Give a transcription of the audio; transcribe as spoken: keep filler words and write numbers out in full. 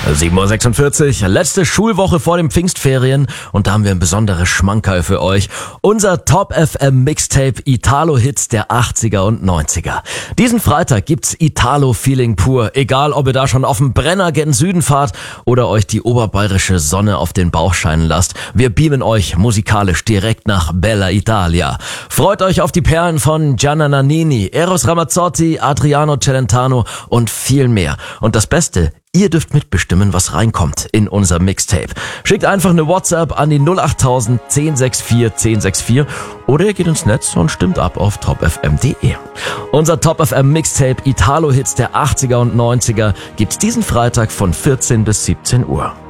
sieben Uhr sechsundvierzig, letzte Schulwoche vor den Pfingstferien und da haben wir ein besonderes Schmankerl für euch. Unser Top F M Mixtape Italo-Hits der achtziger und neunziger. Diesen Freitag gibt's Italo-Feeling pur, egal ob ihr da schon auf dem Brenner gen Süden fahrt oder euch die oberbayerische Sonne auf den Bauch scheinen lasst. Wir beamen euch musikalisch direkt nach Bella Italia. Freut euch auf die Perlen von Gianna Nannini, Eros Ramazzotti, Adriano Celentano und viel mehr. Und das Beste, ihr dürft mitbestimmen, was reinkommt in unser Mixtape. Schickt einfach eine WhatsApp an die null acht tausend zehn sechs vier zehn sechs vier oder ihr geht ins Netz und stimmt ab auf top f m punkt d e. Unser Top F M Mixtape Italo-Hits der achtziger und neunziger gibt's diesen Freitag von vierzehn bis siebzehn Uhr.